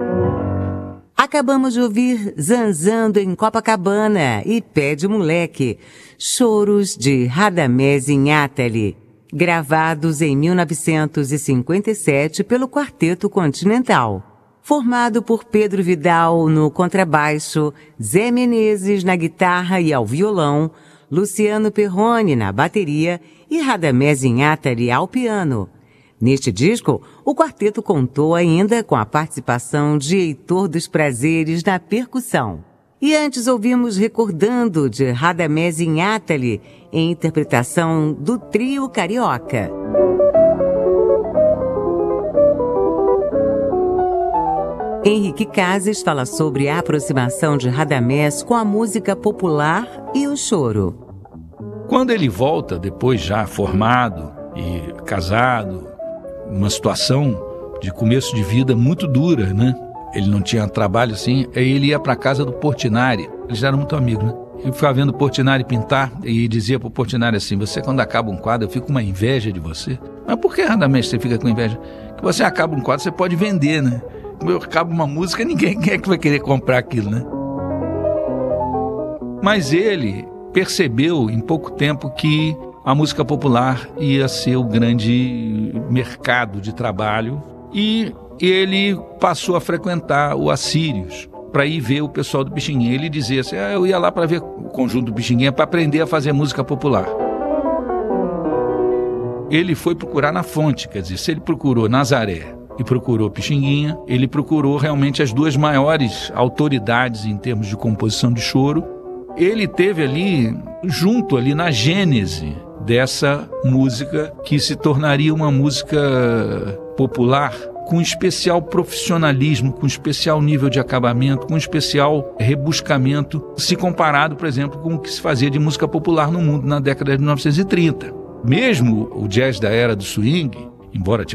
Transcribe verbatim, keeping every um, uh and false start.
Acabamos de ouvir Zanzando em Copacabana e Pé de Moleque, choros de Radamés Inátali, gravados em mil novecentos e cinquenta e sete pelo Quarteto Continental. Formado por Pedro Vidal no contrabaixo, Zé Menezes na guitarra e ao violão, Luciano Perrone na bateria e Radamés Inátali ao piano. Neste disco, o quarteto contou ainda com a participação de Heitor dos Prazeres na percussão. E antes ouvimos Recordando, de Radamés Inátali, em interpretação do Trio Carioca. Henrique Cases fala sobre a aproximação de Radamés com a música popular e o choro. Quando ele volta, depois já formado e casado, uma situação de começo de vida muito dura, né? Ele não tinha trabalho assim, aí ele ia para a casa do Portinari, eles eram muito amigos, né? Ele ficava vendo o Portinari pintar e dizia pro Portinari assim: você, quando acaba um quadro, eu fico com uma inveja de você. Mas por que, Radamés, você fica com inveja? Que você acaba um quadro, você pode vender, né? Como eu acabo uma música, ninguém é que vai querer comprar aquilo, né? Mas ele percebeu em pouco tempo que a música popular ia ser o grande mercado de trabalho e ele passou a frequentar o Assírios para ir ver o pessoal do Pixinguinha. Ele dizia assim: ah, eu ia lá para ver o conjunto do Pixinguinha para aprender a fazer música popular. Ele foi procurar na fonte, quer dizer, se ele procurou Nazaré e procurou Pixinguinha, ele procurou realmente as duas maiores autoridades em termos de composição de choro. Ele teve ali, junto ali na gênese dessa música, que se tornaria uma música popular com especial profissionalismo, com especial nível de acabamento, com especial rebuscamento, se comparado, por exemplo, com o que se fazia de música popular no mundo na década de mil novecentos e trinta. Mesmo o jazz da era do swing, embora